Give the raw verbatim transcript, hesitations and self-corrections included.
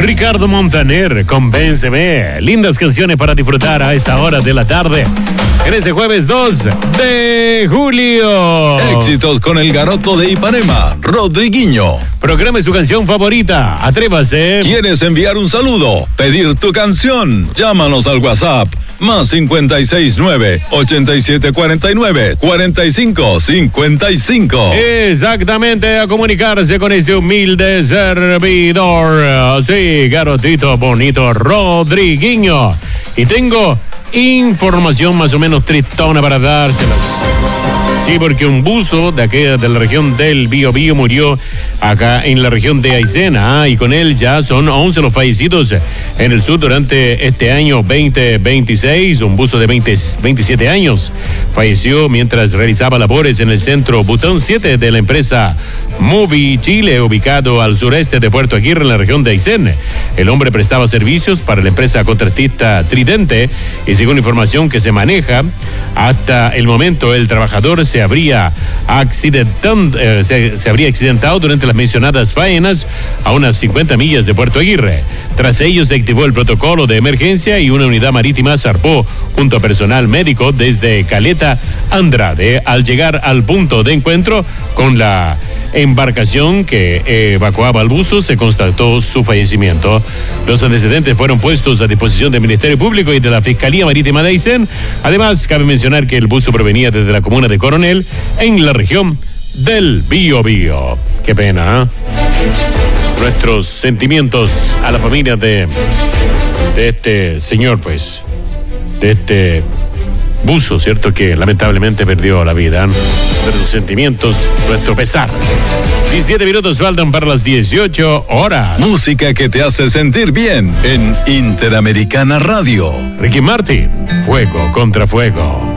Ricardo Montaner, Convénceme. Lindas canciones para disfrutar a esta hora de la tarde. En este jueves dos de julio. Éxitos con el garoto de Ipanema, Rodriguinho. Programe su canción favorita. Atrévase. ¿Quieres enviar un saludo? ¿Pedir tu canción? Llámanos al WhatsApp. Más cincuenta y seis nueve, ochenta y siete cuarenta y nueve, cuarenta y cinco cincuenta y cinco. Exactamente, a comunicarse con este humilde servidor. Sí, garotito bonito Rodriguinho. Y tengo información más o menos tristona para dárselas. Sí, porque un buzo de aquella de la región del Biobío murió acá en la región de Aysén, ah, y con él ya son once los fallecidos en el sur durante este año veinte veintiséis. Un buzo de veinte, veintisiete años falleció mientras realizaba labores en el centro Butón siete de la empresa Movi Chile, ubicado al sureste de Puerto Aguirre, en la región de Aysén. El hombre prestaba servicios para la empresa contratista Tridente y, según información que se maneja, hasta el momento el trabajador se habría accidentado, eh, se, se habría accidentado durante las mencionadas faenas a unas cincuenta millas de Puerto Aguirre. Tras ello se activó el protocolo de emergencia y una unidad marítima zarpó junto a personal médico desde Caleta Andrade. Al llegar al punto de encuentro con la embarcación que evacuaba al buzo, se constató su fallecimiento. Los antecedentes fueron puestos a disposición del Ministerio Público y de la Fiscalía Marítima de Aysén. Además, cabe mencionar que el buzo provenía desde la comuna de Coronel, en la región del Biobío. Qué pena, ¿eh? Nuestros sentimientos a la familia de, de este señor, pues, de este buzo, ¿cierto? Que lamentablemente perdió la vida. Nuestros sentimientos, nuestro pesar. diecisiete minutos faltan para las dieciocho horas. Música que te hace sentir bien en Interamericana Radio. Ricky Martin, Fuego contra Fuego.